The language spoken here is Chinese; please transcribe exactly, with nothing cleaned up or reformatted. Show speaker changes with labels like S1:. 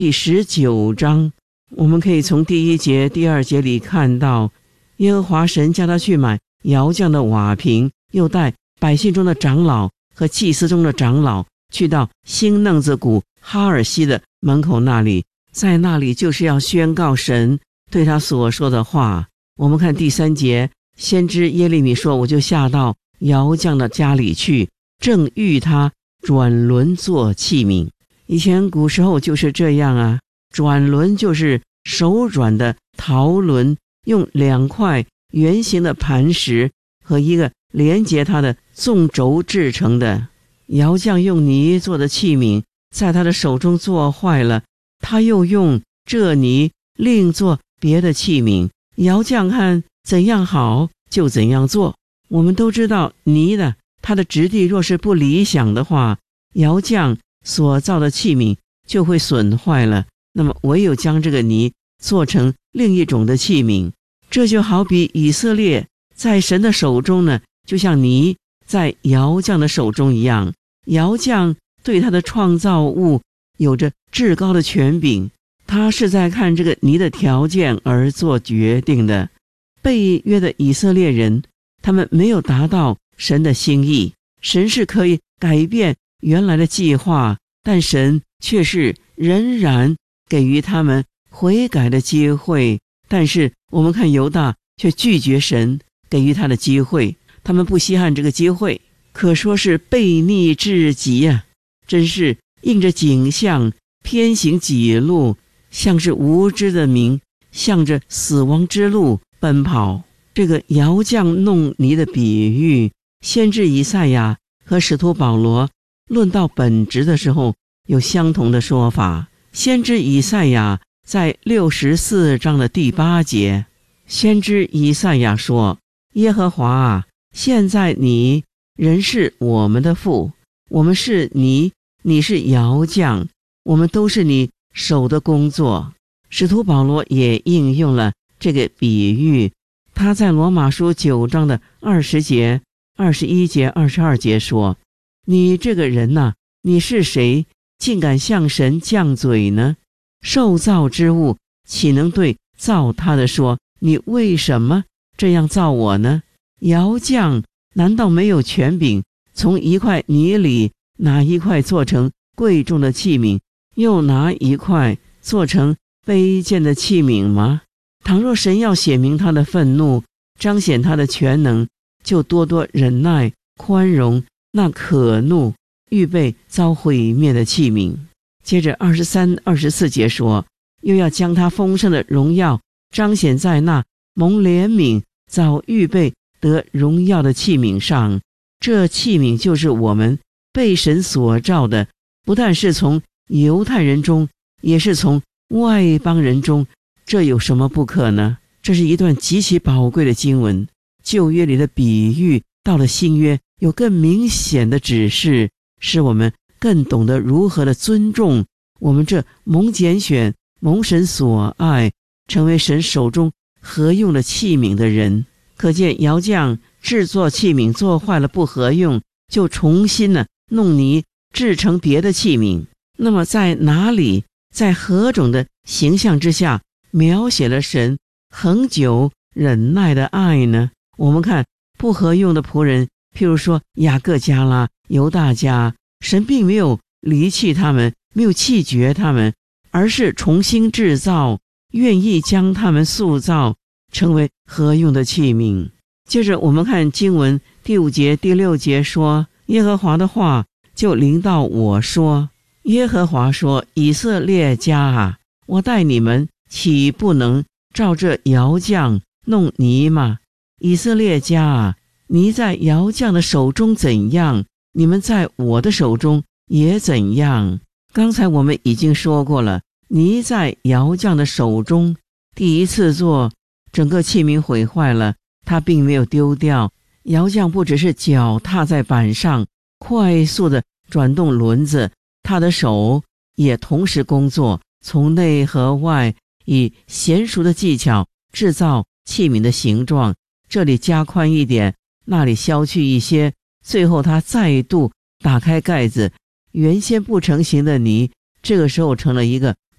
S1: 第十九章，我们可以从第一节、第二节里看到，耶和华神叫他去买窑匠的瓦瓶，又带百姓中的长老和祭司中的长老去到新嫩子谷哈尔西的门口那里，在那里就是要宣告神对他所说的话。我们看第三节，先知耶利米说，我就下到窑匠的家里去，正遇他转轮做器皿。以前古时候就是这样啊，转轮就是手转的陶轮，用两块圆形的磐石和一个连接它的纵轴制成的。窑匠用泥做的器皿在他的手中做坏了，他又用这泥另做别的器皿，窑匠看怎样好就怎样做。我们都知道泥的它的质地若是不理想的话，窑匠所造的器皿就会损坏了，那么唯有将这个泥做成另一种的器皿。这就好比以色列在神的手中呢，就像泥在窑匠的手中一样。窑匠对他的创造物有着至高的权柄，他是在看这个泥的条件而做决定的。被约的以色列人，他们没有达到神的心意，神是可以改变原来的计划，但神却是仍然给予他们悔改的机会。但是我们看犹大却拒绝神给予他的机会，他们不稀罕这个机会，可说是悖逆至极啊！真是应着景象偏行己路，像是无知的民向着死亡之路奔跑。这个窑匠弄泥的比喻，先知以赛亚和使徒保罗论到本质的时候有相同的说法。先知以赛亚在六十四章的第八节，先知以赛亚说，耶和华啊，现在你仍是我们的父，我们是泥，你是窑匠，我们都是你手的工作。使徒保罗也应用了这个比喻，他在罗马书九章的二十节、二十一节、二十二节说，你这个人哪、啊，你是谁，竟敢向神犟嘴呢？受造之物岂能对造他的说，你为什么这样造我呢？窑匠难道没有权柄从一块泥里拿一块做成贵重的器皿，又拿一块做成卑贱的器皿吗？倘若神要显明他的愤怒，彰显他的全能，就多多忍耐宽容那可怒预备遭毁灭的器皿。接着二十三、二十四节说，又要将他丰盛的荣耀彰显在那蒙怜悯早预备得荣耀的器皿上。这器皿就是我们被神所造的，不但是从犹太人中，也是从外邦人中，这有什么不可呢？这是一段极其宝贵的经文。旧约里的比喻到了新约有更明显的指示，使我们更懂得如何的尊重我们这蒙拣选、蒙神所爱，成为神手中合用的器皿的人。可见窑匠制作器皿做坏了不合用，就重新呢弄泥制成别的器皿。那么在哪里，在何种的形象之下描写了神恒久忍耐的爱呢？我们看不合用的仆人，譬如说雅各家啦、犹大家，神并没有离弃他们，没有弃绝他们，而是重新制造，愿意将他们塑造成为合用的器皿。接着我们看经文第五节、第六节说，耶和华的话就临到我说，耶和华说，以色列家啊，我待你们岂不能照这窑匠弄泥吗？以色列家啊，泥在窑匠的手中怎样，你们在我的手中也怎样。刚才我们已经说过了，泥在窑匠的手中，第一次做整个器皿毁坏了，他并没有丢掉。窑匠不只是脚踏在板上快速的转动轮子，他的手也同时工作，从内和外以娴熟的技巧制造器皿的形状，这里加宽一点，那里削去一些，最后他再度打开盖子，原先不成形的泥这个时候成了一个